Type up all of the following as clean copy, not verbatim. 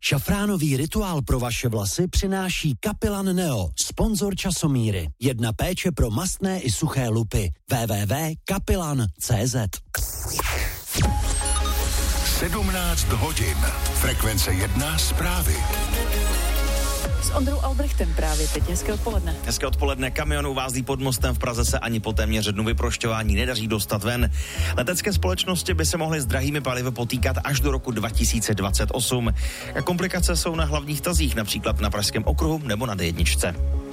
Šafránový rituál pro vaše vlasy přináší Kapilan Neo, sponzor časomíry. Jedna péče pro mastné i suché lupy. www.kapilan.cz 17 hodin. Frekvence 1 zprávy. S Ondrou Albrechtem právě teď. Hezké odpoledne. Hezké odpoledne. Kamion uvázlý pod mostem v Praze se ani po téměř dnu vyprošťování nedaří dostat ven. Letecké společnosti by se mohly s drahými palivy potýkat až do roku 2028. Komplikace jsou na hlavních tazích, například na Pražském okruhu nebo na D1.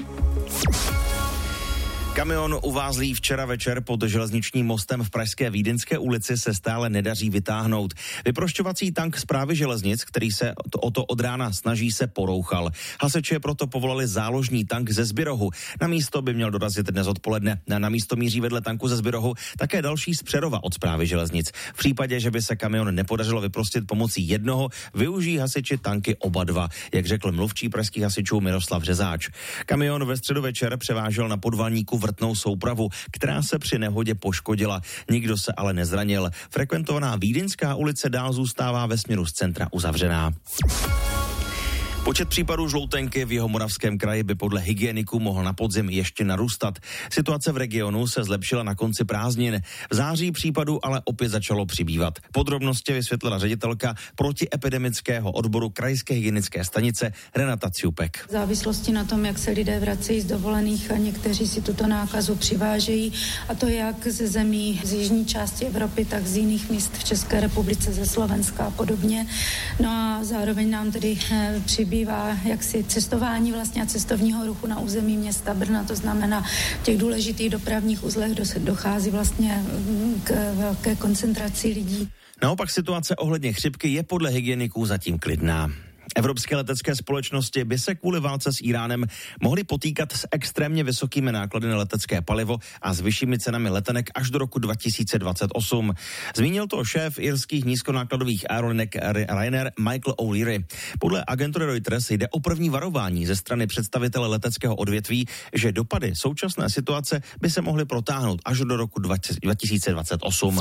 Kamion uvázlý včera večer pod železničním mostem v pražské Vídeňské ulici se stále nedaří vytáhnout. Vyprošťovací tank Správy železnic, který se o to od rána snaží, se porouchal. Hasiči proto povolali záložní tank ze Zbirohu. Na místo by měl dorazit dnes odpoledne. Na místo míří vedle tanku ze Zbirohu také další z Přerova od Správy železnic. V případě, že by se kamion nepodařilo vyprostit pomocí jednoho, využijí hasiči tanky oba dva, jak řekl mluvčí pražských hasičů Miroslav Řezáč. Kamion ve středu večer převážel na podvalníku vrtnou soupravu, která se při nehodě poškodila. Nikdo se ale nezranil. Frekventovaná Vídeňská ulice dál zůstává ve směru z centra uzavřená. Počet případů žloutenky v Jihomoravském kraji by podle hygieniků mohl na podzim ještě narůstat. Situace v regionu se zlepšila na konci prázdnin. V září případů ale opět začalo přibývat. Podrobnosti vysvětlila ředitelka protiepidemického odboru krajské hygienické stanice Renata Ciupek. V závislosti na tom, jak se lidé vracejí z dovolených a někteří si tuto nákazu přivážejí, a to jak ze zemí z jižní části Evropy, tak z jiných míst v České republice, ze Slovenska a podobně. No a zároveň nám tedy přibývá jaksi cestování vlastně a cestovního ruchu na území města Brna, to znamená v těch důležitých dopravních uzlech dochází vlastně k velké koncentraci lidí. Naopak situace ohledně chřipky je podle hygieniků zatím klidná. Evropské letecké společnosti by se kvůli válce s Íránem mohly potýkat s extrémně vysokými náklady na letecké palivo a s vyššími cenami letenek až do roku 2028. Zmínil to šéf irských nízkonákladových aerolinek Ryanair Michael O'Leary. Podle agentury Reuters jde o první varování ze strany představitele leteckého odvětví, že dopady současné situace by se mohly protáhnout až do roku 2028.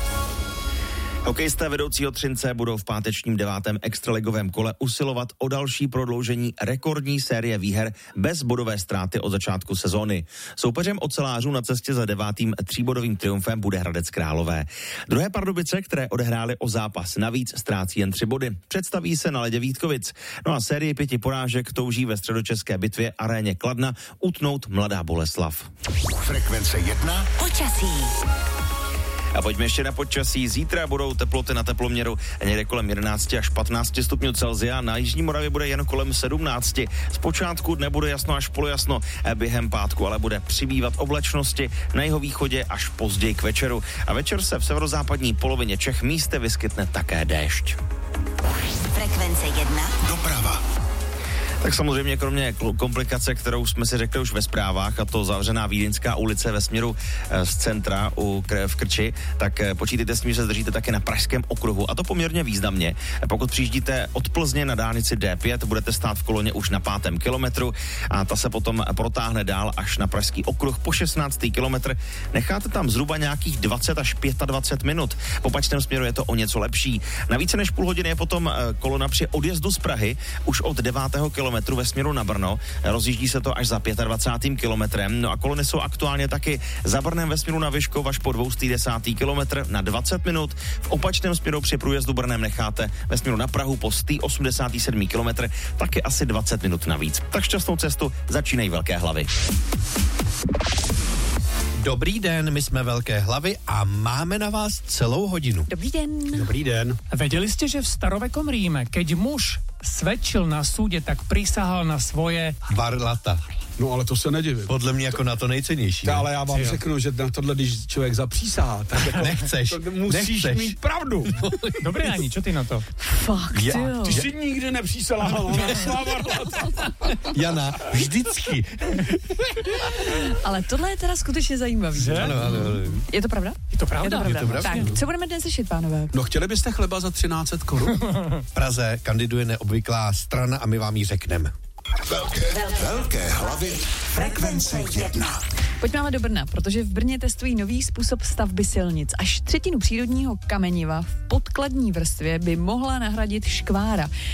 Hokejisté vedoucího Třince budou v pátečním 9. extraligovém kole usilovat o další prodloužení rekordní série výher bez bodové ztráty od začátku sezóny. Soupeřem ocelářů na cestě za 9. tříbodovým triumfem bude Hradec Králové. Druhé Pardubice, které odehrály o zápas navíc, ztrácí jen 3 body. Představí se na ledě Vítkovic. No a sérii 5 porážek touží ve středočeské bitvě aréně Kladna utnout Mladá Boleslav. Frekvence 1 počasí. A pojďme ještě na počasí. Zítra budou teploty na teploměru někde kolem 11 až 15 stupňů Celsia. Na jižní Moravě bude jen kolem 17. Zpočátku dne bude jasno až polojasno, během pátku ale bude přibývat oblačnosti, na jihovýchodě až později k večeru. A večer se v severozápadní polovině Čech místy vyskytne také déšť. Frekvence 1 doprava. Tak samozřejmě kromě komplikace, kterou jsme si řekli už ve zprávách, a to zavřená Vídeňská ulice ve směru z centra v Krči, tak počítejte s tím, že se zdržíte také na Pražském okruhu, a to poměrně významně. Pokud přijíždíte od Plzně na dálnici D5, budete stát v koloně už na 5. kilometru a ta se potom protáhne dál až na Pražský okruh po 16. kilometr. Necháte tam zhruba nějakých 20 až 25 minut. V opačném směru je to o něco lepší. Na více než půl hodiny je potom kolona při odjezdu z Prahy už od 9. kilometru ve směru na Brno. Rozjíždí se to až za 25. kilometrem. No a kolony jsou aktuálně taky za Brnem ve směru na Vyškov až po 210. kilometr na 20 minut. V opačném směru při průjezdu Brnem necháte ve směru na Prahu po 187. kilometr taky asi 20 minut navíc. Tak šťastnou cestu, začínají Velké hlavy. Dobrý den, my jsme Velké hlavy a máme na vás celou hodinu. Dobrý den. Dobrý den. Vedeli ste, že v starovekom Ríme, keď muž svedčil na súde, tak prisahal na svoje... Varlata. No ale to se nedivím. Podle mě jako na to nejcennější. Ale já vám řeknu, že na tohle, když člověk zapřísahá, tak jako nechceš. Musíš mít pravdu. Dobrý, Ani, čo ty na to? Fakt, jo. Ty jsi nikdy nepřísahal na svá Varlata. Jana, vždycky. Ale tohle je teda skutečně zajímavý. Ano. Je to pravda? Je to pravda? Je to pravda. Tak, co budeme dnes řešit, pánové? No chtěli byste chleba za 1300 korun? V Praze kandiduje neobvyklá strana a my vám ji řekneme. Velké hlavy. Frekvence 1. Pojďme ale do Brna, protože v Brně testují nový způsob stavby silnic. Až 1/3 přírodního kameniva v podkladní vrstvě by mohla nahradit škvára.